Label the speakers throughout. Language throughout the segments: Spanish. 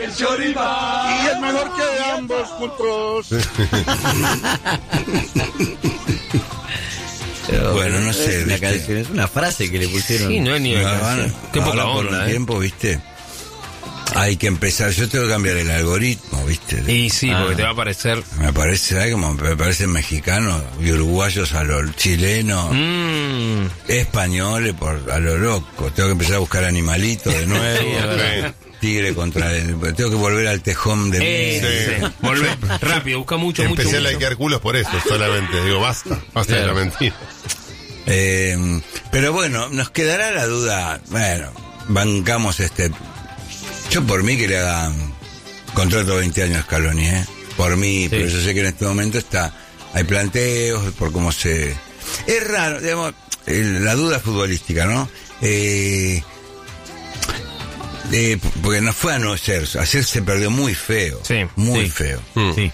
Speaker 1: el choripán.
Speaker 2: Y es mejor que ambos juntos.
Speaker 3: Bueno, no sé.
Speaker 4: Es una canción, es una frase que le pusieron.
Speaker 5: Sí, no es ni una canción. Qué poca
Speaker 3: por
Speaker 5: onda,
Speaker 3: un tiempo, ¿viste? Hay que empezar. Yo tengo que cambiar el algoritmo, ¿viste?
Speaker 5: Y sí, porque te va a aparecer.
Speaker 3: Me parece, ¿sabes cómo? Me parecen mexicanos y uruguayos a lo chileno, españoles a lo loco. Tengo que empezar a buscar animalitos de nuevo. Tigre contra tengo que volver al tejón de
Speaker 5: sí. Volver rápido, busca mucho.
Speaker 6: Empecé a likear culos por eso solamente. Digo, basta de la mentira.
Speaker 3: Pero bueno, nos quedará la duda. Bueno, bancamos yo por mí que le haga contrato 20 años a Scaloni, por mí, pero yo sé que en este momento hay planteos por cómo se... Es raro, digamos, la duda futbolística, ¿no? Porque no fue a no ser, ayer se perdió muy feo, feo.
Speaker 4: Sí.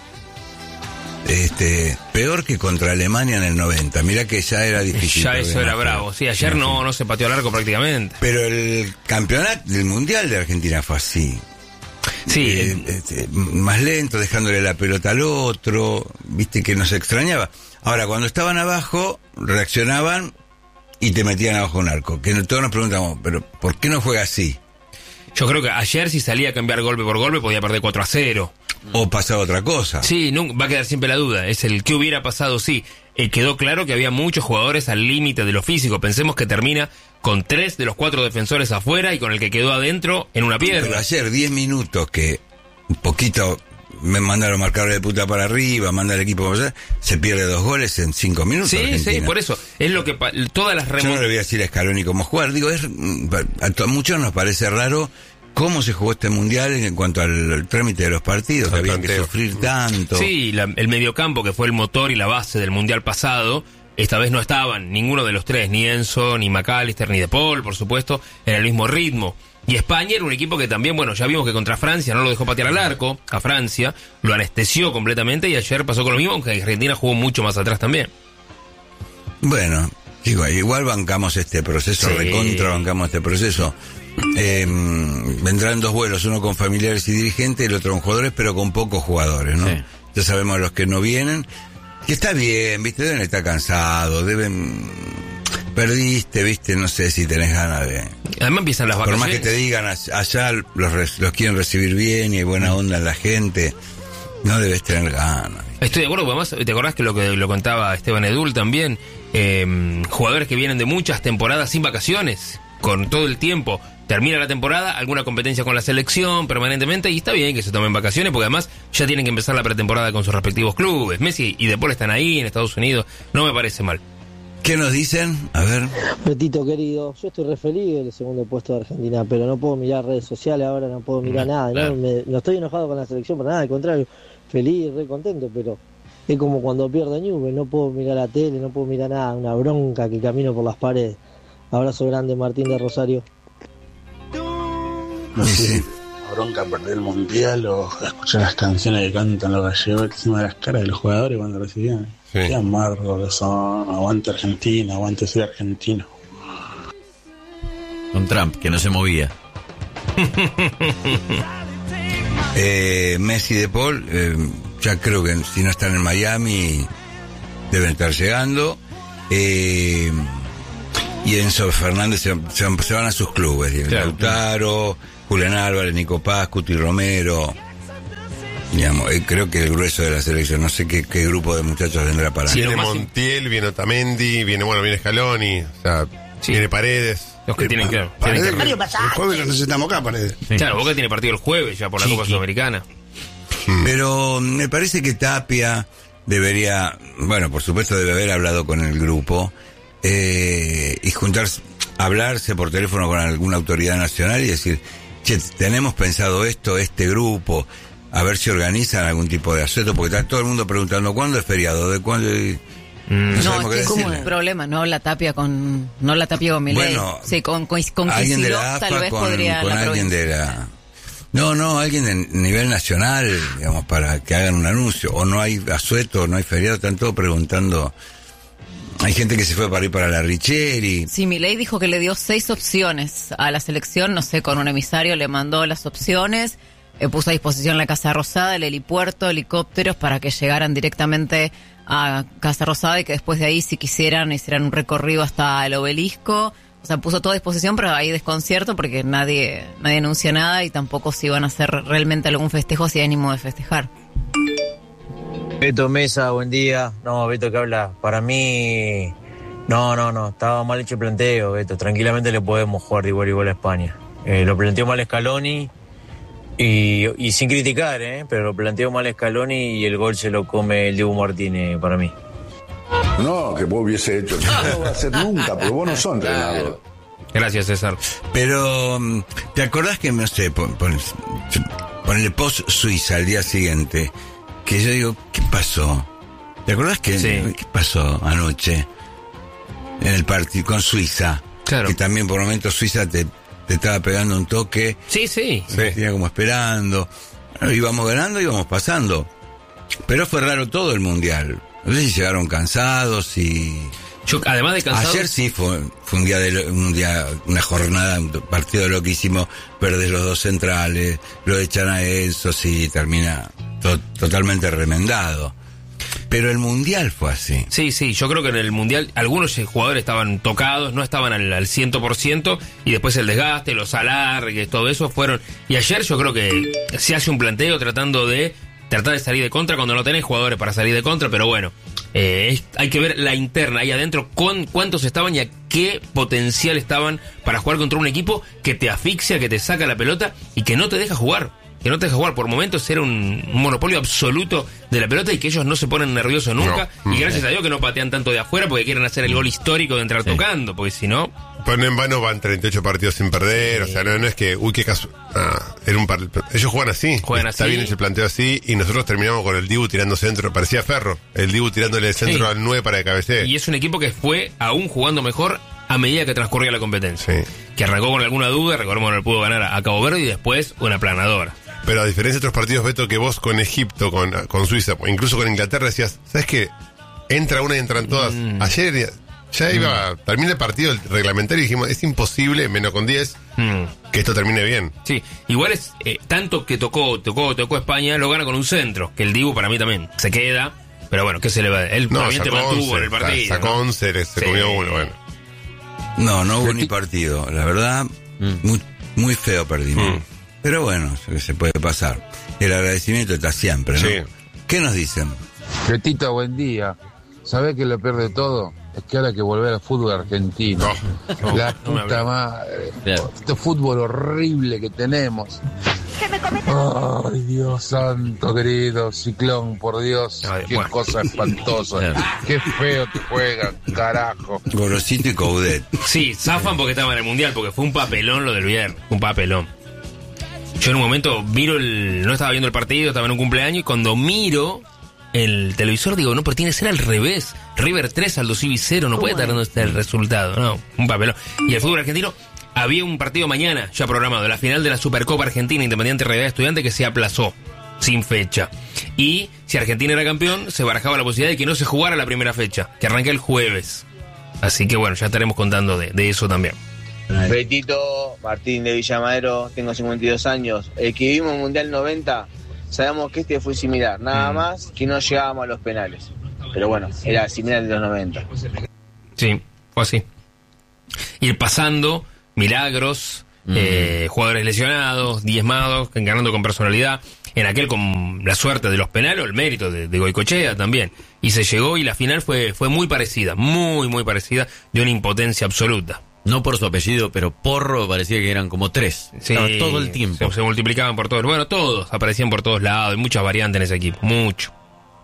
Speaker 3: Peor que contra Alemania en el 90. Mirá que ya era difícil.
Speaker 5: Ya eso era bravo. Sí, ayer no se pateó al arco prácticamente.
Speaker 3: Pero el campeonato del Mundial de Argentina fue así.
Speaker 5: Sí.
Speaker 3: Más lento, dejándole la pelota al otro. Viste que nos extrañaba. Ahora, cuando estaban abajo, reaccionaban y te metían abajo un arco. Que todos nos preguntamos, pero ¿por qué no juega así?
Speaker 5: Yo creo que ayer si salía a cambiar golpe por golpe podía perder 4-0.
Speaker 3: O pasaba otra cosa.
Speaker 5: Sí, va a quedar siempre la duda. Es el qué hubiera pasado, sí. Quedó claro que había muchos jugadores al límite de lo físico. Pensemos que termina con 3 de los 4 defensores afuera y con el que quedó adentro en una piedra.
Speaker 3: Pero ayer 10 minutos que un poquito me mandaron marcadores de punta para arriba, manda el equipo para allá, se pierde 2 goles en 5 minutos.
Speaker 5: Sí, por eso. Es lo que todas las
Speaker 3: Yo no le voy a decir a Scaloni cómo jugar. Digo, a muchos nos parece raro cómo se jugó este mundial en cuanto al trámite de los partidos, que había que sufrir tanto.
Speaker 5: Sí, el mediocampo que fue el motor y la base del mundial pasado, esta vez no estaban ninguno de los 3, ni Enzo, ni McAllister, ni De Paul, por supuesto, en el mismo ritmo. Y España era un equipo que también, bueno, ya vimos que contra Francia no lo dejó patear al arco, a Francia, lo anestesió completamente y ayer pasó con lo mismo, aunque Argentina jugó mucho más atrás también.
Speaker 3: Bueno, digo, igual bancamos este proceso, recontra bancamos este proceso. Vendrán 2 vuelos, uno con familiares y dirigentes, el otro con jugadores, pero con pocos jugadores, ¿no? Sí. Ya sabemos los que no vienen, que está bien, ¿viste? Deben estar cansados, perdiste, ¿viste? No sé si tenés ganas de...
Speaker 5: Además empiezan las vacaciones.
Speaker 3: Por más que te digan, allá los quieren recibir bien y hay buena onda en la gente, no debes tener ganas. ¿Viste?
Speaker 5: Estoy de acuerdo, porque además, ¿te acordás que lo contaba Esteban Edul también? Jugadores que vienen de muchas temporadas sin vacaciones, con todo el tiempo. Termina la temporada, alguna competencia con la selección permanentemente, y está bien que se tomen vacaciones, porque además ya tienen que empezar la pretemporada con sus respectivos clubes. Messi y De Paul están ahí en Estados Unidos, no me parece mal.
Speaker 3: ¿Qué nos dicen? A ver.
Speaker 7: Betito querido, yo estoy re feliz del segundo puesto de Argentina, pero no puedo mirar redes sociales ahora, no puedo mirar nada.
Speaker 5: Claro.
Speaker 7: No estoy enojado con la selección para nada, al contrario, feliz, re contento, pero es como cuando pierdo Newell's, no puedo mirar la tele, no puedo mirar nada, una bronca que camino por las paredes. Abrazo grande, Martín de Rosario.
Speaker 2: No sé, la bronca perder el mundial o escuchar las canciones que cantan los gallegos encima de las caras de los jugadores cuando recibían. Sí. Qué amargo que son. Aguante Argentina, aguante ser argentino.
Speaker 4: Con Trump, que no se movía.
Speaker 3: Messi y De Paul, ya creo que si no están en Miami, deben estar llegando. Y Enzo Fernández se van a sus clubes, claro. Lautaro, Julián Álvarez, Nico Paz, Cuti Romero. Digamos, creo que el grueso de la selección, no sé qué grupo de muchachos vendrá para...
Speaker 6: Viene Montiel, viene Otamendi, viene Scaloni, o sea, viene Paredes.
Speaker 5: Los que tienen que...
Speaker 2: El jueves lo necesitamos acá, Paredes.
Speaker 5: Sí. Claro, Boca tiene partido el jueves ya por la Copa Sudamericana.
Speaker 3: Pero me parece que Tapia debería... Bueno, por supuesto debe haber hablado con el grupo y juntarse, hablarse por teléfono con alguna autoridad nacional y decir, che, tenemos pensado esto, este grupo... A ver si organizan algún tipo de asueto, porque está todo el mundo preguntando ¿cuándo es feriado? ¿De cuándo?
Speaker 8: No, es como el problema, no habla Tapia con Milei.
Speaker 3: Bueno,
Speaker 8: sí, con
Speaker 3: alguien de la AFA,
Speaker 8: tal vez podría
Speaker 3: con alguien de la... No, alguien de nivel nacional, digamos, para que hagan un anuncio. O no hay asueto, no hay feriado, están todos preguntando... Hay gente que se fue para ir para la Richeri.
Speaker 8: Sí, Milei dijo que le dio 6 opciones a la selección, no sé, con un emisario le mandó las opciones... puso a disposición la Casa Rosada, el helipuerto, helicópteros para que llegaran directamente a Casa Rosada y que después de ahí, si quisieran, hicieran un recorrido hasta el obelisco. O sea, puso todo a disposición, pero hay desconcierto porque nadie anuncia nada y tampoco si iban a hacer realmente algún festejo si hay ánimo de festejar.
Speaker 1: Beto Mesa, buen día. No, Beto que habla. Para mí, no, estaba mal hecho el planteo, Beto. Tranquilamente le podemos jugar de igual a España. Lo planteó mal Scaloni y sin criticar, pero lo planteó mal Scaloni y el gol se lo come el Dibu Martínez para mí.
Speaker 9: No, que vos hubiese hecho. No va a ser nunca, porque vos no sos entrenador.
Speaker 5: Gracias, César.
Speaker 3: Pero, ¿te acordás que, no sé, ponele post Suiza al día siguiente? Que yo digo, ¿qué pasó? ¿Te acordás que qué pasó anoche en el partido con Suiza?
Speaker 5: Claro.
Speaker 3: Que también por momentos Suiza te estaba pegando un toque.
Speaker 5: Sí.
Speaker 3: Tenía como esperando. Bueno, íbamos ganando, íbamos pasando. Pero fue raro todo el mundial. No sé si llegaron cansados y...
Speaker 5: Además de cansados...
Speaker 3: Ayer sí fue un día, una jornada, un partido loquísimo. Perdés los dos centrales, lo echan a eso, sí, termina totalmente remendado. Pero el mundial fue así.
Speaker 5: Sí, yo creo que en el mundial algunos jugadores estaban tocados, no estaban al 100%, y después el desgaste, los alargues, todo eso fueron... Y ayer yo creo que se hace un planteo tratando de salir de contra cuando no tenés jugadores para salir de contra, pero bueno, hay que ver la interna ahí adentro, con cuántos estaban y a qué potencial estaban para jugar contra un equipo que te asfixia, que te saca la pelota y que no te deja jugar. Por momentos era un monopolio absoluto de la pelota y que ellos no se ponen nerviosos nunca. Y gracias a Dios que no patean tanto de afuera porque quieren hacer el gol histórico de entrar tocando, porque si no...
Speaker 6: Pues en vano van 38 partidos sin perder, o sea, no es que, uy, qué caso... ellos juegan así. Está bien hecho el planteo así y nosotros terminamos con el Dibu tirando centro, parecía Ferro, el Dibu tirándole el centro al 9 para que cabecee.
Speaker 5: Y es un equipo que fue aún jugando mejor a medida que transcurría la competencia. Que arrancó con alguna duda, recordemos que no le pudo ganar a Cabo Verde y después una aplanadora.
Speaker 6: Pero a diferencia de otros partidos, Beto, que vos con Egipto, con Suiza, o incluso con Inglaterra, decías, ¿sabes qué? Entra una y entran todas. Ayer ya termina el partido el reglamentario y dijimos, es imposible, menos con 10, que esto termine bien.
Speaker 5: Sí, igual es tanto que tocó España, lo gana con un centro, que el Dibu para mí también se queda, pero bueno, ¿qué se le va a dar? Él probablemente mantuvo en el partido.
Speaker 6: Sacó 11, se comió uno, bueno.
Speaker 3: No hubo ni partido, la verdad, muy feo perdimos. Pero bueno, se puede pasar. El agradecimiento está siempre, ¿no? Sí. ¿Qué nos dicen?
Speaker 10: Betito, buen día. ¿Sabés qué es lo peor de todo? Es que ahora hay que volver al fútbol argentino. La puta madre. Este fútbol horrible que tenemos. Ay, Dios santo, querido Ciclón, por Dios. Qué cosa espantosa. Qué feo te juegan, carajo.
Speaker 3: Gorosito y Coudet.
Speaker 5: Sí, zafan porque estaban en el Mundial, porque fue un papelón lo del viernes. Un papelón. Yo en un momento no estaba viendo el partido, estaba en un cumpleaños, y cuando miro el televisor digo, no, pero tiene que ser al revés. River 3, Aldo Civi 0, no puede estar dando el resultado. No, un papelón. Y el fútbol argentino, había un partido mañana ya programado, la final de la Supercopa Argentina Independiente Realidad Estudiante, que se aplazó sin fecha. Y si Argentina era campeón, se barajaba la posibilidad de que no se jugara la primera fecha, que arranque el jueves. Así que bueno, ya estaremos contando de eso también.
Speaker 11: Betito, Martín de Villamadero, tengo 52 años. El que vimos en el Mundial 90, sabemos que este fue similar, nada más que no llegábamos a los penales. Pero bueno, era similar de los 90.
Speaker 5: Sí, fue así. Ir pasando, milagros, jugadores lesionados, diezmados, encarnando con personalidad. En aquel con la suerte de los penales, el mérito de Goicoechea también. Y se llegó y la final fue muy parecida, muy parecida, de una impotencia absoluta.
Speaker 4: No por su apellido, pero Porro parecía que eran como 3.
Speaker 5: Sí,
Speaker 4: todo el tiempo.
Speaker 5: Se multiplicaban por todos. Bueno, todos aparecían por todos lados. Hay muchas variantes en ese equipo. Mucho.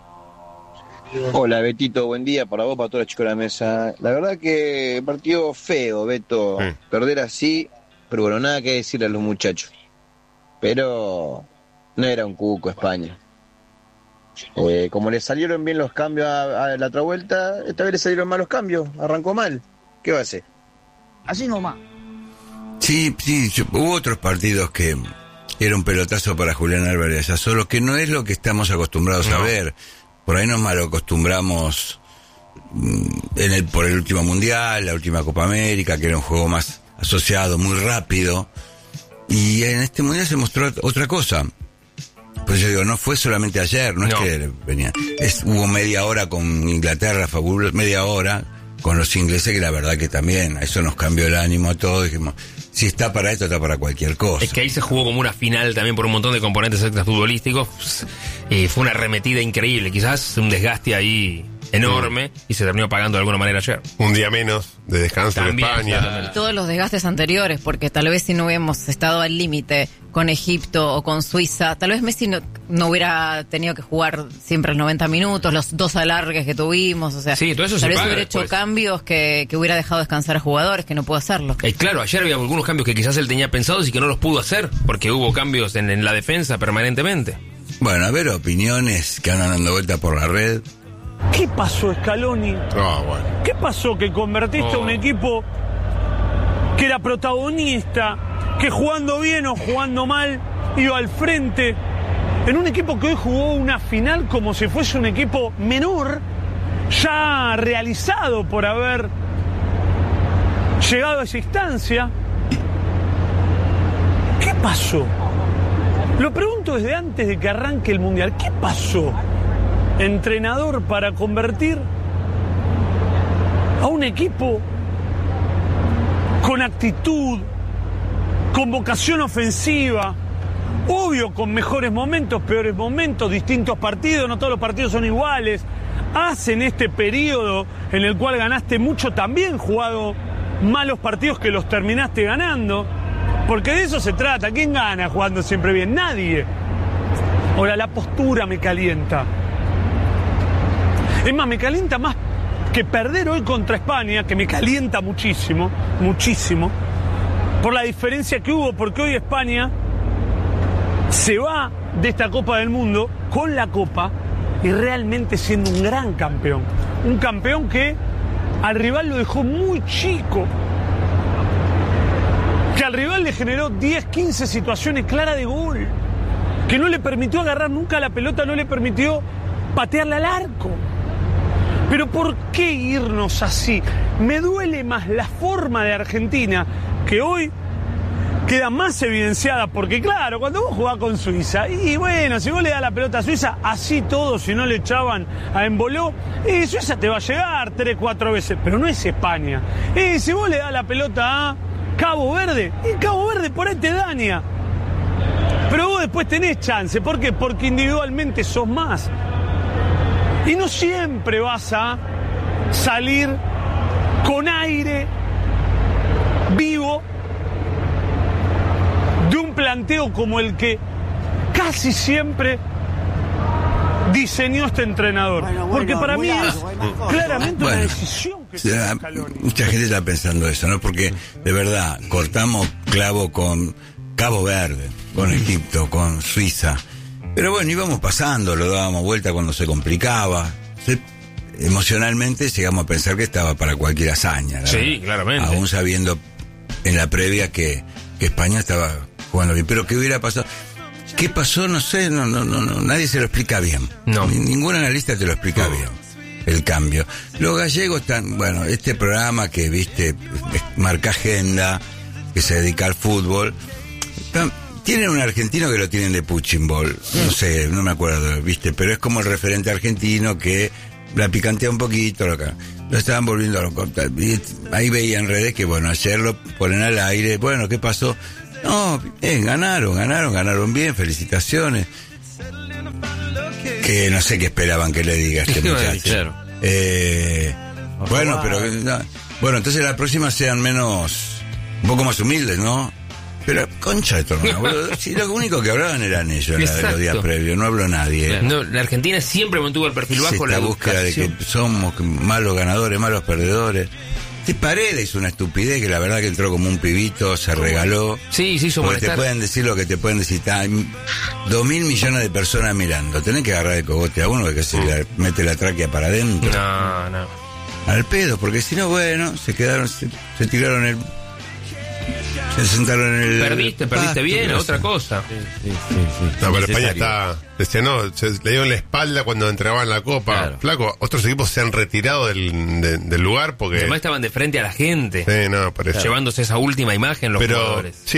Speaker 11: Hola, Betito. Buen día para vos, para todos los chicos de la mesa. La verdad que partido feo, Beto. Perder así, pero bueno, nada que decirle a los muchachos. Pero no era un cuco España. Como le salieron bien los cambios a la otra vuelta, esta vez le salieron mal los cambios. Arrancó mal. ¿Qué va a hacer? Así nomás.
Speaker 3: Sí, hubo otros partidos que era un pelotazo para Julián Álvarez, solo que no es lo que estamos acostumbrados a ver. Por ahí nos malacostumbramos por el último Mundial, la última Copa América, que era un juego más asociado, muy rápido. Y en este mundial se mostró otra cosa. Pues yo digo, no fue solamente ayer, no es que venía. Hubo media hora con Inglaterra, fabulosa, media hora con los ingleses, que la verdad que también, eso nos cambió el ánimo a todos. Dijimos, si está para esto, está para cualquier cosa.
Speaker 5: Es que ahí se jugó como una final también por un montón de componentes extrafutbolísticos. Fue una arremetida increíble, quizás un desgaste ahí enorme, y se terminó pagando de alguna manera ayer.
Speaker 6: Un día menos de descanso en España.
Speaker 8: Y todos los desgastes anteriores, porque tal vez si no hubiéramos estado al límite con Egipto o con Suiza, tal vez Messi no hubiera tenido que jugar siempre los 90 minutos, los 2 alargues que tuvimos, o sea,
Speaker 5: sí, todo eso
Speaker 8: tal vez
Speaker 5: paga
Speaker 8: hubiera
Speaker 5: después.
Speaker 8: hecho cambios que hubiera dejado descansar a jugadores, que no pudo hacerlo.
Speaker 5: Claro, ayer había algunos cambios que quizás él tenía pensados y que no los pudo hacer, porque hubo cambios en la defensa permanentemente.
Speaker 3: Bueno, a ver, opiniones que andan dando vuelta por la red.
Speaker 12: ¿Qué pasó, Scaloni?
Speaker 6: Bueno.
Speaker 12: ¿Qué pasó que convertiste a un equipo que era protagonista, que jugando bien o jugando mal iba al frente, en un equipo que hoy jugó una final como si fuese un equipo menor, ya realizado por haber llegado a esa instancia? ¿Qué pasó? Lo pregunto desde antes de que arranque el Mundial. ¿Qué pasó, entrenador, para convertir a un equipo con actitud, con vocación ofensiva, obvio con mejores momentos, peores momentos, distintos partidos, no todos los partidos son iguales, en este periodo en el cual ganaste mucho, también jugado malos partidos que los terminaste ganando, porque de eso se trata? ¿Quién gana jugando siempre bien? Nadie. Ahora, la postura me calienta. Es más, me calienta más que perder hoy contra España, que me calienta muchísimo, muchísimo, por la diferencia que hubo, porque hoy España se va de esta Copa del Mundo con la Copa y realmente siendo un gran campeón. Un campeón que al rival lo dejó muy chico, que al rival le generó 10, 15 situaciones claras de gol, que no le permitió agarrar nunca la pelota, no le permitió patearla al arco. Pero ¿por qué irnos así? Me duele más la forma de Argentina, que hoy queda más evidenciada, porque claro, cuando vos jugás con Suiza, y bueno, si vos le das la pelota a Suiza, así todo, si no le echaban a Emboló, Suiza te va a llegar 3, 4 veces, pero no es España. Si vos le das la pelota a Cabo Verde, Cabo Verde por ahí te daña. Pero vos después tenés chance. ¿Por qué? Porque individualmente sos más. Y no siempre vas a salir con aire vivo de un planteo como el que casi siempre diseñó este entrenador. Porque para mí es claramente una decisión que se da Scaloni.
Speaker 3: Mucha gente está pensando eso, ¿no? Porque de verdad cortamos clavo con Cabo Verde, con Egipto, con Suiza. Pero bueno, íbamos pasando, lo dábamos vuelta cuando se complicaba. Emocionalmente llegamos a pensar que estaba para cualquier hazaña.
Speaker 5: Sí, claramente.
Speaker 3: Aún sabiendo en la previa que España estaba jugando bien. Pero ¿qué hubiera pasado? ¿Qué pasó? No sé, no, nadie se lo explica bien.
Speaker 5: No.
Speaker 3: Ningún analista te lo explica bien, el cambio. Los gallegos están, bueno, este programa que, viste, marca agenda, que se dedica al fútbol, tienen un argentino que lo tienen de punching ball, no sé, no me acuerdo, viste, pero es como el referente argentino que la picantea un poquito, lo estaban volviendo a lo contar. Ahí veía en redes que, bueno, ayer lo ponen al aire, bueno, ¿qué pasó? No, bien, ganaron bien, felicitaciones. Que no sé qué esperaban que le diga este muchacho.
Speaker 4: Claro.
Speaker 3: Bueno, pero bueno, entonces la próxima sean menos, un poco más humildes, ¿no? Pero concha de torneo, boludo. Si lo único que hablaban eran ellos los días previos, no habló nadie.
Speaker 5: No, la Argentina siempre mantuvo el perfil bajo,
Speaker 3: la búsqueda de que somos malos ganadores, malos perdedores. Paredes hizo una estupidez que la verdad que entró como un pibito, se regaló.
Speaker 5: Sí, hizo
Speaker 3: porque
Speaker 5: molestar.
Speaker 3: te pueden decir lo que te pueden decir. 2.000 millones de personas mirando. Tenés que agarrar el cogote a uno que se le mete la tráquea para adentro.
Speaker 5: No.
Speaker 3: Al pedo, porque si no, bueno, se quedaron, se tiraron se sentaron en el.
Speaker 5: Perdiste bien, otra cosa.
Speaker 4: Sí.
Speaker 6: No, pero España está. Decía, no, le dio en la espalda cuando entregaban la copa.
Speaker 4: Claro.
Speaker 6: Flaco, otros equipos se han retirado del lugar porque.
Speaker 5: Además estaban de frente a la gente.
Speaker 6: Sí, no, parece.
Speaker 5: Llevándose esa última imagen los jugadores.
Speaker 6: Sí, no,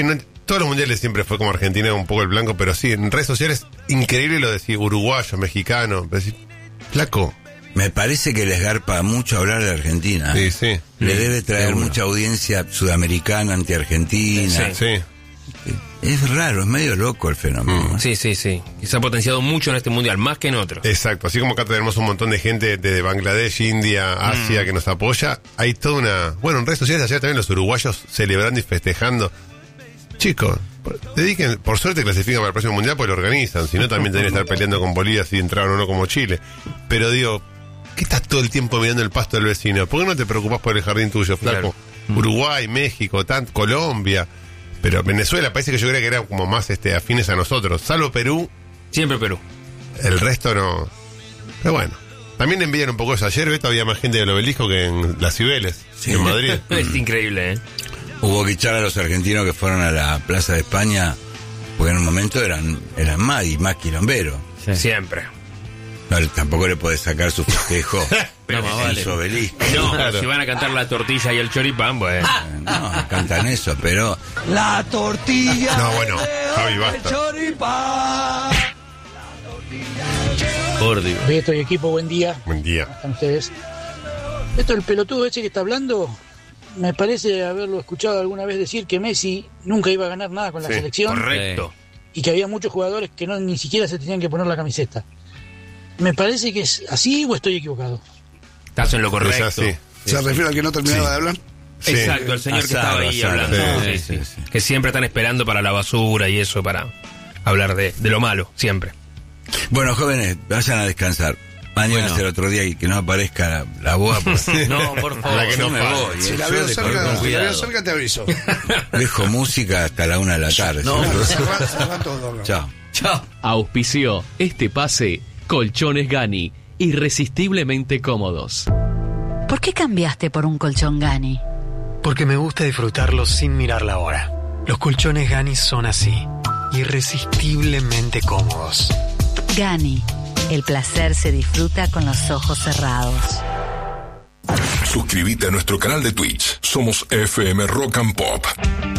Speaker 6: todos los mundiales siempre fue como Argentina un poco el blanco, pero sí, en redes sociales, increíble lo de decir uruguayo, mexicano, decir, flaco.
Speaker 3: Me parece que les garpa mucho hablar de Argentina.
Speaker 6: Sí, sí.
Speaker 3: Le debe traer mucha audiencia sudamericana, anti-argentina.
Speaker 6: Sí.
Speaker 3: Es raro, es medio loco el fenómeno.
Speaker 5: Sí. Y se ha potenciado mucho en este mundial, más que en otros.
Speaker 6: Exacto, así como acá tenemos un montón de gente de Bangladesh, India, Asia que nos apoya, hay toda una... Bueno, en redes sociales ayer también los uruguayos celebrando y festejando. Chicos, dediquen, por suerte clasifican para el próximo mundial porque lo organizan, si no también tendrían que estar peleando con Bolivia si entraron o no como Chile. Pero digo, ¿qué estás todo el tiempo mirando el pasto del vecino? ¿Por qué no te preocupas por el jardín tuyo, flaco? Claro. Uruguay, México, Colombia... Pero Venezuela parece que yo creía que eran como más afines a nosotros. Salvo Perú.
Speaker 5: Siempre Perú.
Speaker 6: El resto no. Pero bueno. También envían un poco eso. Ayer había más gente del Obelisco que en las Cibeles, en Madrid.
Speaker 5: Es increíble,
Speaker 3: Hubo que echar a los argentinos que fueron a la Plaza de España, porque en un momento eran más quilomberos.
Speaker 5: Sí. Siempre.
Speaker 3: No, tampoco le podés sacar su festejo.
Speaker 5: Pero
Speaker 3: en su Obelisco.
Speaker 5: No, claro. Si van a cantar la tortilla y el choripán, pues.
Speaker 3: No, cantan eso, pero...
Speaker 7: La tortilla.
Speaker 6: No, bueno, Javi, basta.
Speaker 7: El choripán.
Speaker 5: Por Dios.
Speaker 13: Beto y equipo, buen día.
Speaker 6: Buen día.
Speaker 13: ¿Cómo están ustedes? Beto, el pelotudo ese que está hablando, me parece haberlo escuchado alguna vez decir que Messi nunca iba a ganar nada con la selección.
Speaker 5: Correcto.
Speaker 13: Y que había muchos jugadores que ni siquiera se tenían que poner la camiseta. Me parece que es así o estoy equivocado.
Speaker 5: Estás en lo correcto.
Speaker 6: Es así.
Speaker 14: ¿Se refiere al que no terminaba de hablar?
Speaker 5: Sí. Exacto, el señor que estaba ahí hablando. Sí. Que siempre están esperando para la basura y eso, para hablar de lo malo, siempre.
Speaker 3: Bueno, jóvenes, vayan a descansar. Mañana será otro día y que no aparezca la boa.
Speaker 5: No, por favor.
Speaker 6: La que no
Speaker 3: me voy.
Speaker 14: Si la veo cerca, te aviso.
Speaker 3: Dejo música hasta la 1 de la tarde.
Speaker 14: No, cerrá todo.
Speaker 3: Chao.
Speaker 15: Auspició este pase Colchones Gani, irresistiblemente cómodos.
Speaker 16: ¿Por qué cambiaste por un colchón Gani?
Speaker 17: Porque me gusta disfrutarlo sin mirar la hora. Los colchones Gani son así, irresistiblemente cómodos.
Speaker 16: Gani, el placer se disfruta con los ojos cerrados.
Speaker 18: Suscríbete a nuestro canal de Twitch. Somos FM Rock and Pop.